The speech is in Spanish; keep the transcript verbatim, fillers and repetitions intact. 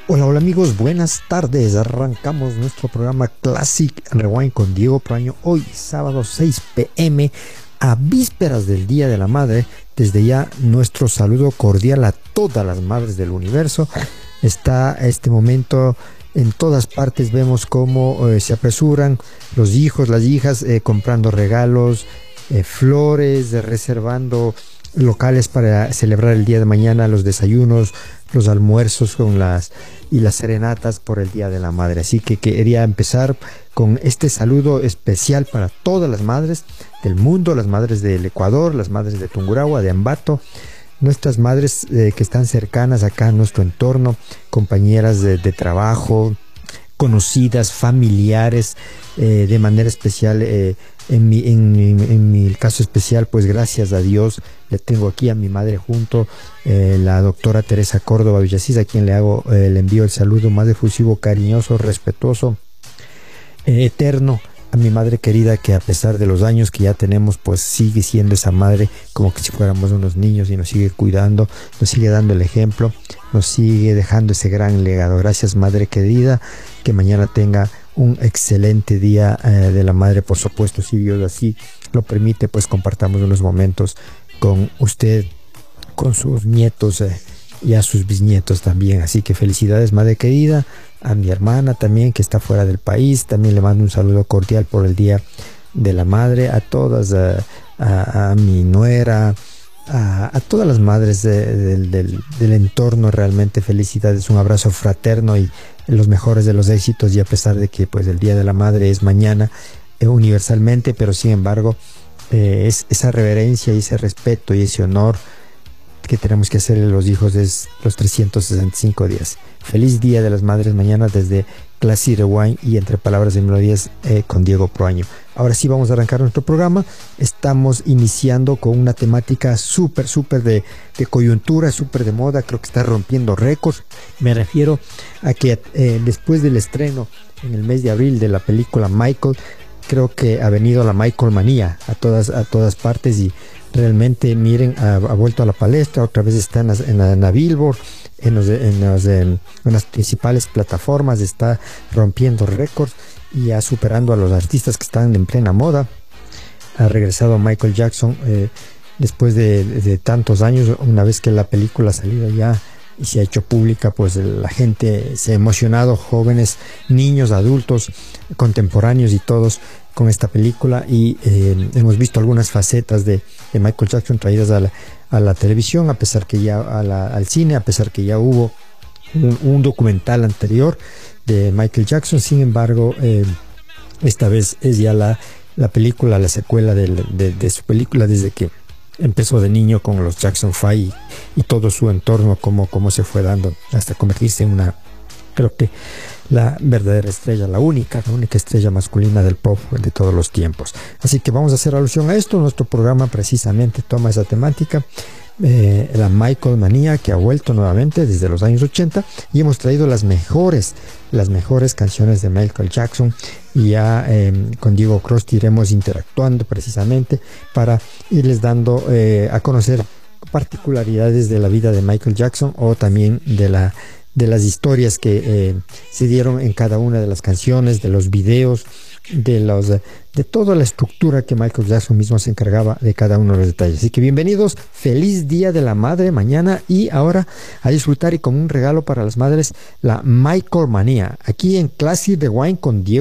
Hola, hola amigos, buenas tardes. Arrancamos nuestro programa Classic Rewind con Diego Proaño. Hoy, sábado seis p m, a vísperas del Día de la Madre. Desde ya, nuestro saludo cordial a todas las madres del universo. Está este momento en todas partes, vemos cómo eh, se apresuran los hijos, las hijas, eh, comprando regalos, eh, flores, eh, reservando locales para celebrar el día de mañana, los desayunos, los almuerzos con las y las serenatas por el Día de la Madre. Así que quería empezar con este saludo especial para todas las madres del mundo, las madres del Ecuador, las madres de Tungurahua, de Ambato, nuestras madres eh, que están cercanas acá en nuestro entorno, compañeras de, de trabajo, conocidas, familiares, eh, de manera especial, eh, en, mi, en, mi, en mi caso especial, pues gracias a Dios, le tengo aquí a mi madre junto, eh, la doctora Teresa Córdoba Villasís, a quien le hago, eh, le envío el saludo más efusivo, cariñoso, respetuoso, eh, eterno, a mi madre querida, que a pesar de los años que ya tenemos, pues sigue siendo esa madre como que si fuéramos unos niños y nos sigue cuidando, nos sigue dando el ejemplo, nos sigue dejando ese gran legado. Gracias, madre querida, que mañana tenga un excelente día eh, de la madre, por supuesto, si Dios así lo permite, pues compartamos unos momentos con usted, con sus nietos eh, y a sus bisnietos también. Así que felicidades, madre querida. A mi hermana también, que está fuera del país, también le mando un saludo cordial por el Día de la Madre. A todas, a, a, a mi nuera, a, a todas las madres de, de, del, del entorno, realmente felicidades, un abrazo fraterno y los mejores de los éxitos. Y a pesar de que pues el Día de la Madre es mañana eh, universalmente, pero sin embargo eh, es esa reverencia y ese respeto y ese honor que tenemos que hacerle a los hijos es los trescientos sesenta y cinco días. Feliz Día de las Madres mañana desde Classic Rewind y Entre Palabras y Melodías eh, con Diego Proaño. Ahora sí vamos a arrancar nuestro programa. Estamos iniciando con una temática súper, súper de, de coyuntura, súper de moda. Creo que está rompiendo récords. Me refiero a que eh, después del estreno en el mes de abril de la película Michael, creo que ha venido la Michael manía a todas, a todas partes y realmente, miren, ha, ha vuelto a la palestra, otra vez está en la, en la, en la Billboard, en, los, en, los, en las principales plataformas, está rompiendo récords y ha superando a los artistas que están en plena moda. Ha regresado Michael Jackson eh, después de, de, de tantos años, una vez que la película ha salido ya y se ha hecho pública, pues la gente se ha emocionado, jóvenes, niños, adultos, contemporáneos y todos con esta película, y eh, hemos visto algunas facetas de, de Michael Jackson traídas a la, a la televisión, a pesar que ya a la, al cine, a pesar que ya hubo un, un documental anterior de Michael Jackson. Sin embargo, eh, esta vez es ya la, la película, la secuela de, de, de su película, desde que empezó de niño con los Jackson Five y, y todo su entorno, cómo, cómo se fue dando hasta convertirse en una, creo que la verdadera estrella, la única, la única estrella masculina del pop de todos los tiempos. Así que vamos a hacer alusión a esto. Nuestro programa precisamente toma esa temática, eh, la Michael manía, que ha vuelto nuevamente desde los años ochenta, y hemos traído las mejores, las mejores canciones de Michael Jackson, y ya eh, con Diego Crosti iremos interactuando precisamente para irles dando eh, a conocer particularidades de la vida de Michael Jackson, o también de la de las historias que eh, se dieron en cada una de las canciones, de los videos, de los de toda la estructura que Michael Jackson mismo se encargaba de cada uno de los detalles. Así que bienvenidos, feliz Día de la Madre mañana, y ahora a disfrutar, y como un regalo para las madres, la Michael manía, aquí en Classic Rewind con Diego